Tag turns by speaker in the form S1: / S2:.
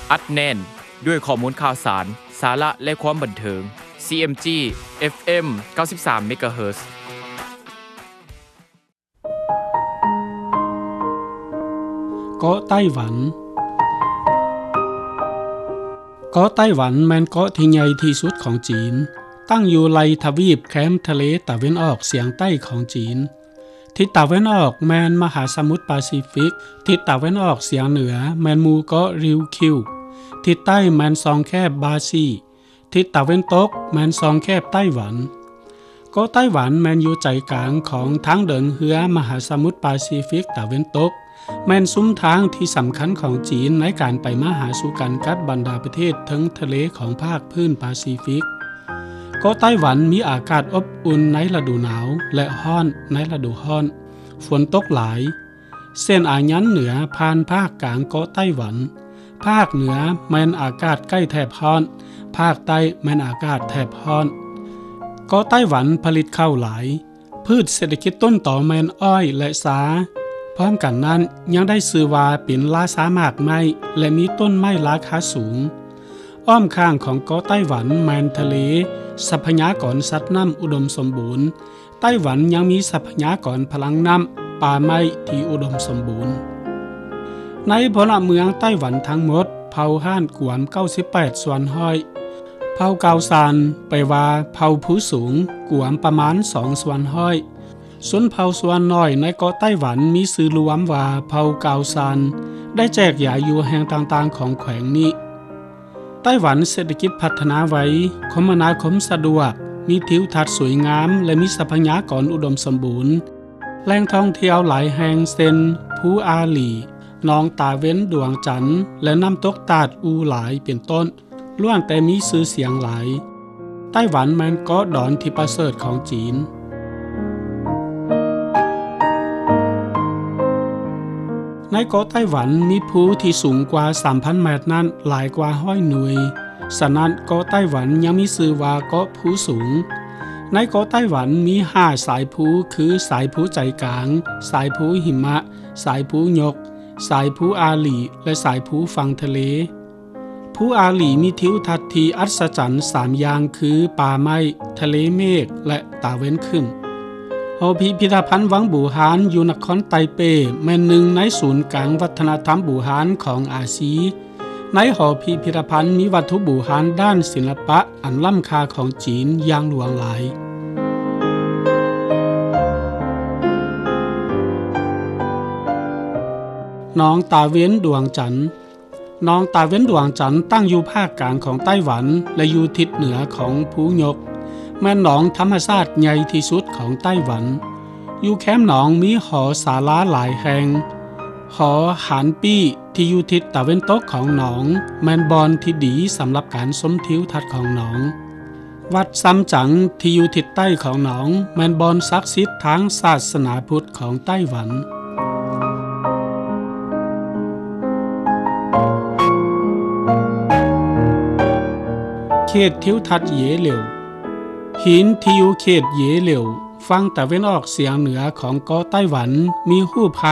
S1: อัดแน่นด้วยข้อมูลข่าวสารสาระและความบันเทิง CMG FM 93 MHz
S2: เกาะไต้หวันเกาะไต้หวันแม่นเกาะที่ใหญ่ที่สุดของจีนตั้งอยู่ไหลทวีปแคมทะเลตะวันออกเฉียงใต้ของจีนทิศตะวันออกแม่นมหาสมุทรแปซิฟิกทิศตะวันออกเฉียงเหนือแม่นหมู่เกาะริวคิวทิศใต้แม่นซองแคบบาซีทิศตะวันตกแม่นซองแคบไต้หวันเกาะไต้หวันแม่นอยู่ใจกลางของทางเดินเรือมหาสมุทรแปซิฟิกตะวันตกแม่นซุ้มทางที่สำคัญของจีนในการไปมาหาสู่กันกับบรรดาประเทศทั้งทะเลของภาคพื้นแปซิฟิกเกาะไต้หวันมีอากาศอบอุ่นในฤดูหนาวและร้อนในฤดูร้อนฝนตกหลายเส้นอายันเหนือผ่านภาคกลางเกาะไต้หวันภาคเหนือแม่นอากาศใกล้แถบร้อนภาคใต้แม่นอากาศแถบร้อนเกาะไต้หวันผลิตข้าวหลายพืชเศรษฐกิจต้นต่อแม่นอ้อยและสาพร้อมกันนั้นยังได้ชื่อว่าเป็นราชามากไม้และมีต้นไม้ราคาสูงอ้อมข้างของเกาะไต้หวันแม่นทะเลทรัพยากรสัตว์น้ำอุดมสมบูรณ์ไต้หวันยังมีทรัพยากรพลังน้ำป่าไม้ที่อุดมสมบูรณ์ในพลเมืองไต้หวันทั้งหมดเผ่าฮ่านกวม98ส่วนห้อยเผ่าเกาซานไปว่าเผ่าผู้สูงกวมประมาณ2ส่วนห้อยส่วนเผ่าส่วนน้อยในเกาะไต้หวันมีชื่อรวมว่าเผ่าเกาซานได้แจกย้ายอยู่แห่งต่างๆของแขวงนี้ไต้หวันเศรษฐกิจพัฒนาไว้คมนาคมสะดวกมีทิวทัศน์สวยงามและมีทรัพยากรอุดมสมบูรณ์แหล่งท่องเที่ยวหลายแห่งเช่นภูอาหลีหนองตาเว้นดวงจันทร์และน้ำตกตาดอูหลายเป็นต้นล้วนแต่มีชื่อเสียงหลายไต้หวันแม่นเกาะดอนที่ประเสริฐของจีนในเกาะไต้หวันมีภูที่สูงกว่า 3,000 เมตรนั้นหลายกว่า100หน่วยฉะนั้นเกาะไต้หวันยังมีชื่อว่าเกาะภูสูงในเกาะไต้หวันมี5สายภูคือสายภูใจกลางสายภูหิมะสายภูยกสายภูอาหลีและสายภูฝั่งทะเลภูอาหลีมีทิวทัศน์ที่อัศจรรย์3อย่างคือป่าไม้ทะเลเมฆและตะวันขึ้นหอพิพิธภัณฑ์วังบู่ฮานอยู่นครไตเปแม่นหนึ่งในศูนย์กลางวัฒนธรรมบู่ฮานของอาซีในหอพิพิธภัณฑ์มีวัตถุบู่ฮานด้านศิลปะอันล้ำค่าของจีนอย่างหลวงหลายหนองตาเว้นดวงจันทร์หนองตาเว้นดวงจันทร์ตั้งอยู่ภาคกลางของไต้หวันและอยู่ทิศเหนือของภูยกแม่นหนองธรรมชาติใหญ่ที่สุดของไต้หวันอยู่แคมป์หนองมีหอศาลาหลายแห่งหอหานปี้ที่อยู่ทิศตะวันตกของหนองแม่นบอนที่ดีสำหรับการชมทิวทัศน์ของหนองวัดซัมจั๋งที่อยู่ทิศใต้ของหนองแม่นบอนศักดิ์สิทธิ์ทางศาสนาพุทธของไต้หวันเขตทิวทัศน์เยเหลียวหินที่อยู่เขตเยเหลียวฝั่งตะวันออกเฉียงเหนือของเกาะไต้หวันมีรูป